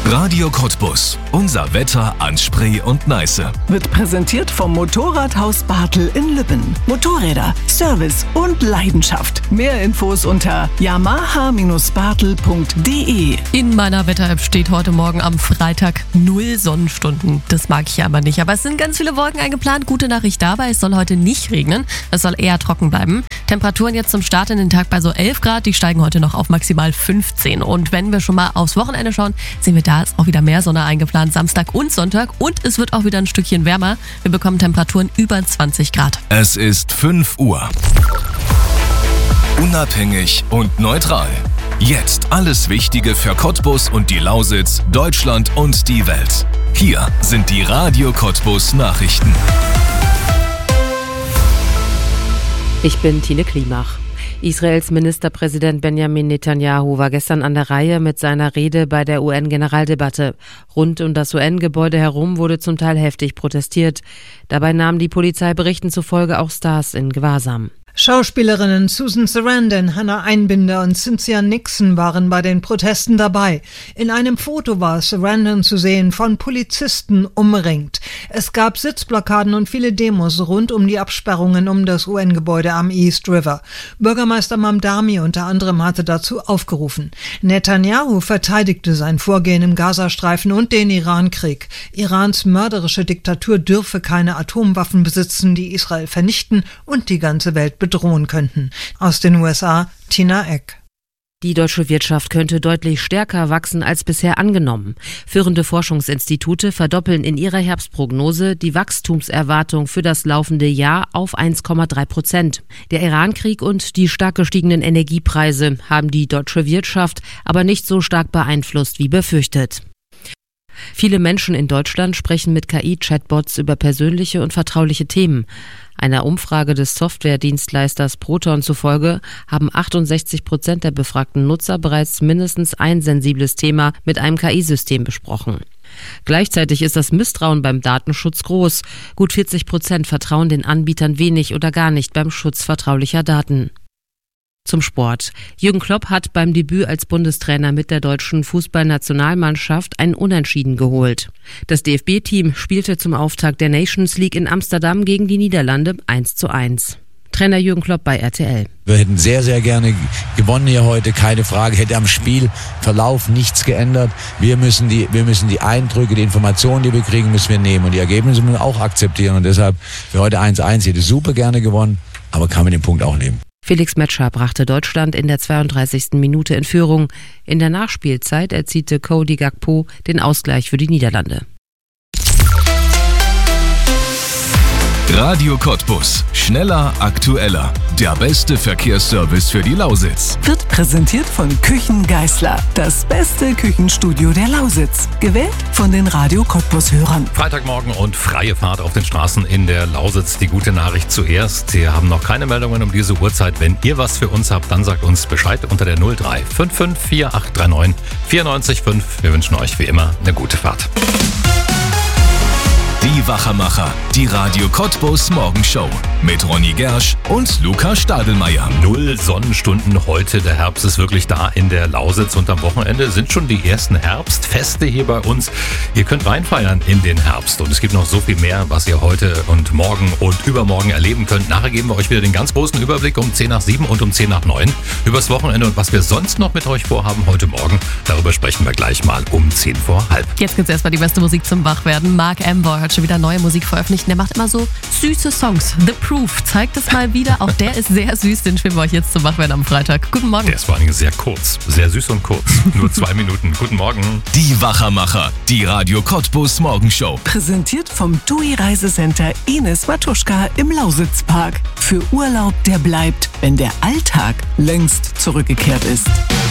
Radio Cottbus. Unser Wetter an Spree und Neiße. Wird präsentiert vom Motorradhaus Bartel in Lübben. Motorräder, Service und Leidenschaft. Mehr Infos unter yamaha-bartel.de. In meiner Wetter-App steht heute Morgen am Freitag 0 Sonnenstunden. Das mag ich aber nicht. Aber es sind ganz viele Wolken eingeplant. Gute Nachricht dabei, es soll heute nicht regnen. Es soll eher trocken bleiben. Temperaturen jetzt zum Start in den Tag bei so 11 Grad. Die steigen heute noch auf maximal 15. Und wenn wir schon mal aufs Wochenende schauen, sehen wir, da ist auch wieder mehr Sonne eingeplant. Samstag und Sonntag. Und es wird auch wieder ein Stückchen wärmer. Wir bekommen Temperaturen über 20 Grad. Es ist 5 Uhr. Unabhängig und neutral. Jetzt alles Wichtige für Cottbus und die Lausitz, Deutschland und die Welt. Hier sind die Radio Cottbus Nachrichten. Ich bin Tine Klimach. Israels Ministerpräsident Benjamin Netanyahu war gestern an der Reihe mit seiner Rede bei der UN-Generaldebatte. Rund um das UN-Gebäude herum wurde zum Teil heftig protestiert. Dabei nahmen die Polizeiberichten zufolge auch Stars in Gewahrsam. Schauspielerinnen Susan Sarandon, Hannah Einbinder und Cynthia Nixon waren bei den Protesten dabei. In einem Foto war Sarandon zu sehen, von Polizisten umringt. Es gab Sitzblockaden und viele Demos rund um die Absperrungen um das UN-Gebäude am East River. Bürgermeister Mamdani unter anderem hatte dazu aufgerufen. Netanyahu verteidigte sein Vorgehen im Gazastreifen und den Iran-Krieg. Irans mörderische Diktatur dürfe keine Atomwaffen besitzen, die Israel vernichten und die ganze Welt bedrohen könnten. Aus den USA, Tina Eck. Die deutsche Wirtschaft könnte deutlich stärker wachsen als bisher angenommen. Führende Forschungsinstitute verdoppeln in ihrer Herbstprognose die Wachstumserwartung für das laufende Jahr auf 1,3%. Der Iran-Krieg und die stark gestiegenen Energiepreise haben die deutsche Wirtschaft aber nicht so stark beeinflusst wie befürchtet. Viele Menschen in Deutschland sprechen mit KI-Chatbots über persönliche und vertrauliche Themen. Einer Umfrage des Softwaredienstleisters Proton zufolge haben 68% der befragten Nutzer bereits mindestens ein sensibles Thema mit einem KI-System besprochen. Gleichzeitig ist das Misstrauen beim Datenschutz groß. Gut 40% vertrauen den Anbietern wenig oder gar nicht beim Schutz vertraulicher Daten. Zum Sport. Jürgen Klopp hat beim Debüt als Bundestrainer mit der deutschen Fußballnationalmannschaft ein Unentschieden geholt. Das DFB-Team spielte zum Auftakt der Nations League in Amsterdam gegen die Niederlande 1:1. Trainer Jürgen Klopp bei RTL. Wir hätten sehr, sehr gerne gewonnen hier heute, keine Frage. Hätte am Spielverlauf nichts geändert. Wir müssen die Eindrücke, die Informationen, die wir kriegen, müssen wir nehmen. Und die Ergebnisse müssen wir auch akzeptieren. Und deshalb für heute 1:1 hätte super gerne gewonnen, aber kann mit dem Punkt auch leben. Felix Metscher brachte Deutschland in der 32. Minute in Führung. In der Nachspielzeit erzielte Cody Gakpo den Ausgleich für die Niederlande. Radio Cottbus. Schneller, aktueller. Der beste Verkehrsservice für die Lausitz. Wird präsentiert von Küchen Geisler. Das beste Küchenstudio der Lausitz. Gewählt von den Radio Cottbus-Hörern. Freitagmorgen und freie Fahrt auf den Straßen in der Lausitz. Die gute Nachricht zuerst. Wir haben noch keine Meldungen um diese Uhrzeit. Wenn ihr was für uns habt, dann sagt uns Bescheid unter der 03 55 4839 94,5. Wir wünschen euch wie immer eine gute Fahrt. Die Wachermacher, die Radio Cottbus Morgenshow mit Ronny Gersch und Luca Stadelmeier. 0 Sonnenstunden heute. Der Herbst ist wirklich da in der Lausitz und am Wochenende sind schon die ersten Herbstfeste hier bei uns. Ihr könnt reinfeiern in den Herbst und es gibt noch so viel mehr, was ihr heute und morgen und übermorgen erleben könnt. Nachher geben wir euch wieder den ganz großen Überblick um 6:10 und um 8:10 übers Wochenende und was wir sonst noch mit euch vorhaben heute Morgen. Darüber sprechen wir gleich mal um 10:05. Jetzt gibt's erstmal die beste Musik zum Wachwerden. Mark Amboy hat schon wieder neue Musik veröffentlicht. Der macht immer so süße Songs. The Proof zeigt es mal wieder. Auch der ist sehr süß. Den spielen wir euch jetzt zum Wachwerden am Freitag. Guten Morgen. Der ist vor allen Dingen sehr kurz. Sehr süß und kurz. Nur 2 Minuten. Guten Morgen. Die Wachermacher. Die Radio Cottbus Morgenshow. Präsentiert vom TUI Reisecenter Ines Matuschka im Lausitzpark. Für Urlaub, der bleibt, wenn der Alltag längst zurückgekehrt ist.